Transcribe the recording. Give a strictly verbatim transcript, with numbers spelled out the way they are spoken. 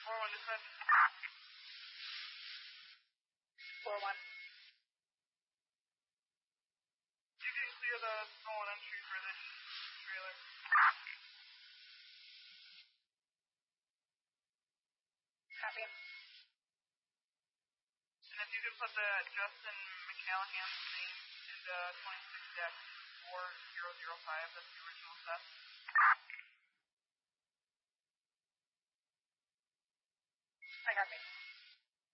four one dispatch. four one. You can clear the stolen entry for this trailer. Copy. And if you could put the Justin McCallahan's name into twenty-six dash four zero zero five, that's the original set. I got it.